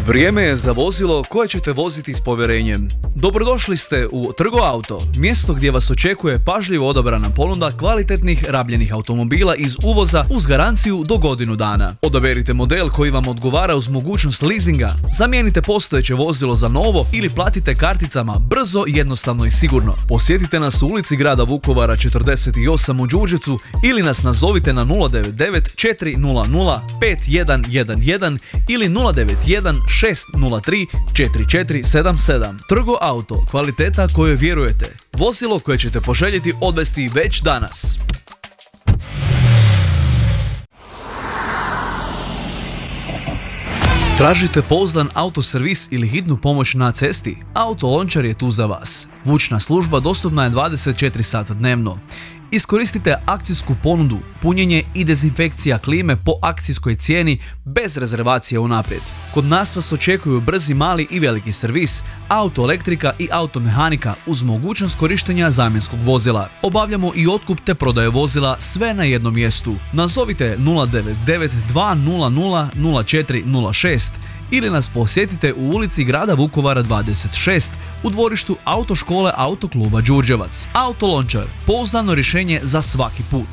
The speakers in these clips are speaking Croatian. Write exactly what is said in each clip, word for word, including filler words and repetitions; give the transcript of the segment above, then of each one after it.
Vrijeme je za vozilo koje ćete voziti s povjerenjem. Dobrodošli ste u Trgo Auto, mjesto gdje vas očekuje pažljivo odabrana ponuda kvalitetnih rabljenih automobila iz uvoza uz garanciju do godinu dana. Odaberite model koji vam odgovara uz mogućnost leasinga, zamijenite postojeće vozilo za novo ili platite karticama brzo, jednostavno i sigurno. Posjetite nas u ulici grada Vukovara četrdeset osam u Đurđevcu ili nas nazovite na nula devet devet četiri nula nula pet jedan jedan jedan ili nula devet jedan šest nula tri četiri četiri sedam sedam. Trgo Auto, kvaliteta kojoj vjerujete. Vozilo koje ćete poželjeti odvesti već danas. Tražite pouzdan autoservis ili hitnu pomoć na cesti? Auto Lončar je tu za vas. Vučna služba dostupna je dvadeset četiri sata dnevno. Iskoristite akcijsku ponudu, punjenje i dezinfekcija klime po akcijskoj cijeni bez rezervacije unaprijed. Kod nas vas očekuju brzi mali i veliki servis, autoelektrika i automehanika uz mogućnost korištenja zamjenskog vozila. Obavljamo i otkup te prodaje vozila sve na jednom mjestu. Nazovite nula devet devet dva nula nula nula četiri nula šest ili nas posjetite u ulici grada Vukovara dvadeset šest u dvorištu autoškole Autokluba Đurđevac. Auto Lončar, pouzdano rješenje za svaki put.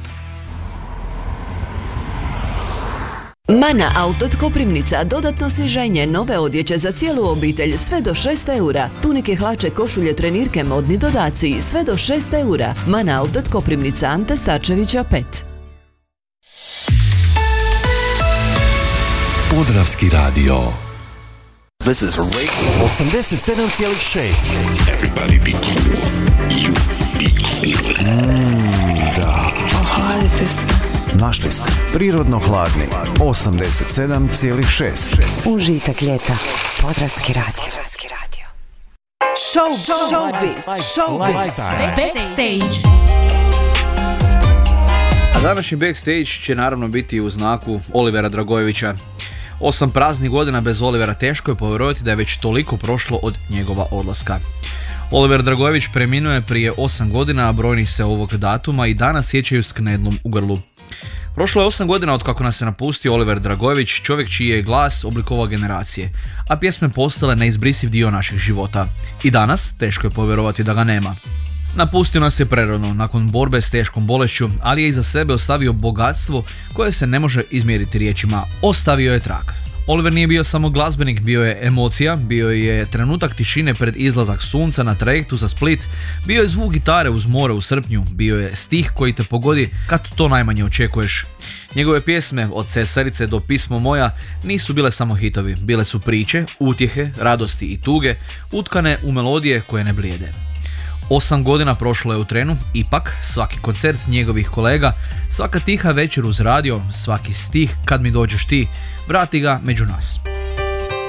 Mana Auto od Koprivnica, dodatno sniženje nove odjeće za cijelu obitelj sve do šest eura. Tunike, hlače, košulje, trenirke, modni dodaci sve do šest eura. Mana Auto od Koprivnica, Ante Starčevića pet. Podravski radio. This is Radio osamdeset sedam zarez šest. Everybody be cool. You be cool. Mm, da. Ohladite se. Našli ste prirodno hladni osamdeset sedam zarez šest. Užitak ljeta. Podravski radio. Show, showbiz, showbiz, backstage. A današnji backstage će naravno biti u znaku Olivera Dragojevića. Osam praznih godina bez Olivera, teško je povjerovati da je već toliko prošlo od njegova odlaska. Oliver Dragojević preminuo je prije osam godina, a brojni se ovog datuma i danas sjećaju s knedlom u grlu. Prošlo je osam godina od kako nas je napustio Oliver Dragojević, čovjek čiji je glas oblikovao generacije, a pjesme postale neizbrisiv dio naših života. I danas teško je povjerovati da ga nema. Napustio nas je prerano, nakon borbe s teškom bolešću, ali je iza sebe ostavio bogatstvo koje se ne može izmjeriti riječima. Ostavio je trag. Oliver nije bio samo glazbenik, bio je emocija, bio je trenutak tišine pred izlazak sunca na trajektu za Split, bio je zvuk gitare uz more u srpnju, bio je stih koji te pogodi kad to najmanje očekuješ. Njegove pjesme, od Cesarice do Pismo moja, nisu bile samo hitovi, bile su priče, utjehe, radosti i tuge, utkane u melodije koje ne blijede. Osam godina prošlo je u trenu, ipak svaki koncert njegovih kolega, svaka tiha večer uz radio, svaki stih Kad mi dođeš ti, vrati ga među nas.